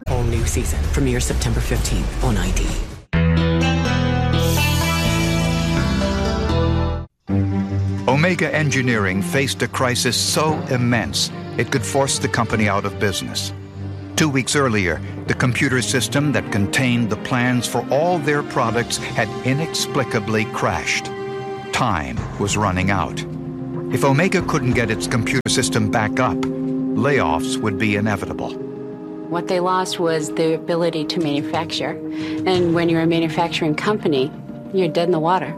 Whole new season premieres September 15th on ID. Omega Engineering faced a crisis so immense it could force the company out of business. 2 weeks earlier, the computer system that contained the plans for all their products had inexplicably crashed. Time was running out. If Omega couldn't get its computer system back up, layoffs would be inevitable. What they lost was the ability to manufacture. And when you're a manufacturing company, you're dead in the water.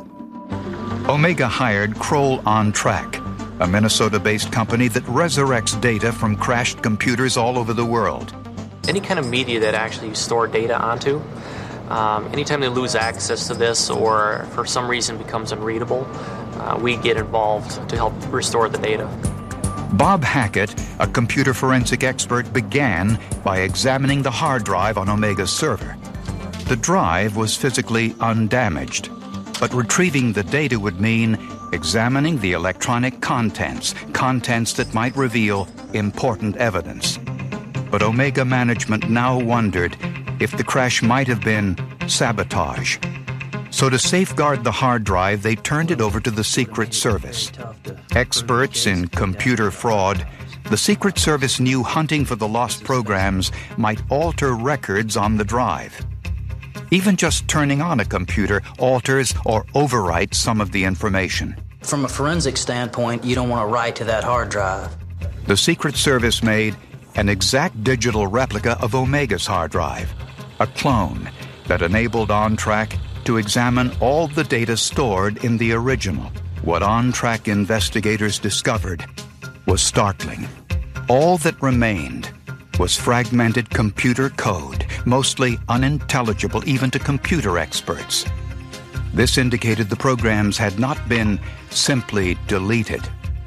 Omega hired Kroll OnTrack, a Minnesota-based company that resurrects data from crashed computers all over the world. Any kind of media that actually you store data onto, anytime they lose access to this or for some reason becomes unreadable, we get involved to help restore the data. Bob Hackett, a computer forensic expert, began by examining the hard drive on Omega's server. The drive was physically undamaged, but retrieving the data would mean examining the electronic contents that might reveal important evidence. But Omega management now wondered if the crash might have been sabotage. So to safeguard the hard drive, they turned it over to the Secret Service. Experts in computer fraud, the Secret Service knew hunting for the lost programs might alter records on the drive. Even just turning on a computer alters or overwrites some of the information. From a forensic standpoint, you don't want to write to that hard drive. The Secret Service made an exact digital replica of Omega's hard drive, a clone that enabled OnTrack to examine all the data stored in the original. What OnTrack investigators discovered was startling. All that remained was fragmented computer code, mostly unintelligible even to computer experts. This indicated the programs had not been simply deleted.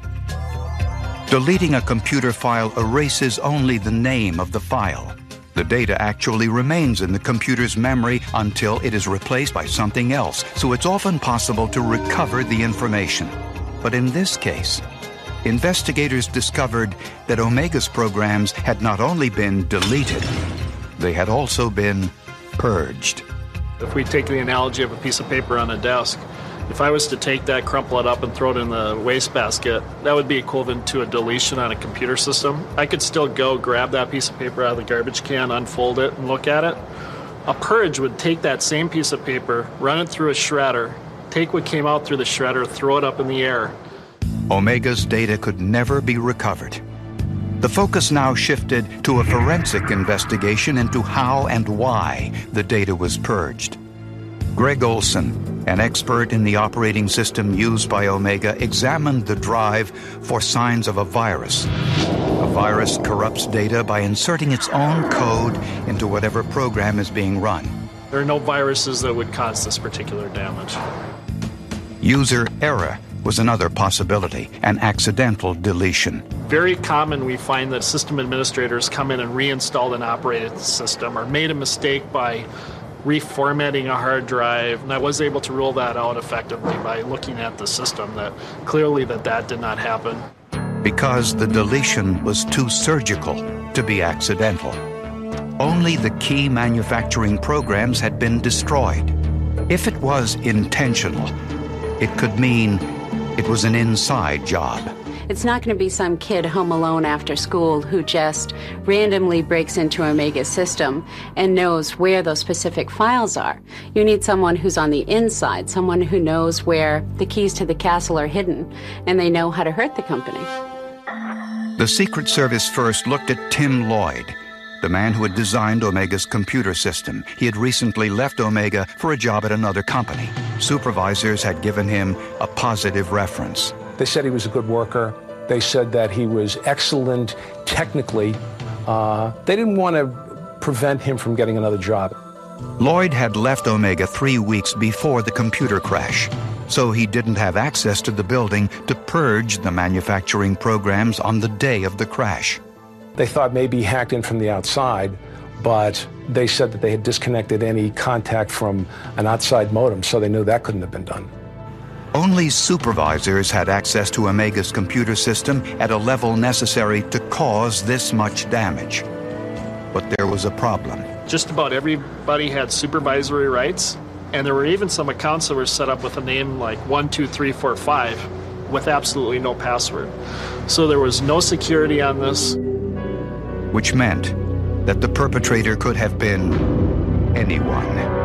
Deleting a computer file erases only the name of the file. The data actually remains in the computer's memory until it is replaced by something else, so it's often possible to recover the information. But in this case, investigators discovered that Omega's programs had not only been deleted, they had also been purged. If we take the analogy of a piece of paper on a desk, if I was to take that, crumple it up, and throw it in the wastebasket, that would be equivalent to a deletion on a computer system. I could still go grab that piece of paper out of the garbage can, unfold it, and look at it. A purge would take that same piece of paper, run it through a shredder, take what came out through the shredder, throw it up in the air. Omega's data could never be recovered. The focus now shifted to a forensic investigation into how and why the data was purged. Greg Olson, an expert in the operating system used by Omega, examined the drive for signs of a virus. A virus corrupts data by inserting its own code into whatever program is being run. There are no viruses that would cause this particular damage. User error was another possibility, an accidental deletion. Very common, we find that system administrators come in and reinstalled an operating system or made a mistake by reformatting a hard drive, and I was able to rule that out effectively by looking at the system, that clearly that did not happen. Because the deletion was too surgical to be accidental. Only the key manufacturing programs had been destroyed. If it was intentional, it could mean it was an inside job. It's not going to be some kid home alone after school who just randomly breaks into Omega's system and knows where those specific files are. You need someone who's on the inside, someone who knows where the keys to the castle are hidden, and they know how to hurt the company. The Secret Service first looked at Tim Lloyd, the man who had designed Omega's computer system. He had recently left Omega for a job at another company. Supervisors had given him a positive reference. They said he was a good worker. They said that he was excellent technically. They didn't want to prevent him from getting another job. Lloyd had left Omega 3 weeks before the computer crash, so he didn't have access to the building to purge the manufacturing programs on the day of the crash. They thought maybe he hacked in from the outside, but they said that they had disconnected any contact from an outside modem, so they knew that couldn't have been done. Only supervisors had access to Omega's computer system at a level necessary to cause this much damage. But there was a problem. Just about everybody had supervisory rights, and there were even some accounts that were set up with a name like 12345 with absolutely no password. So there was no security on this. Which meant that the perpetrator could have been anyone.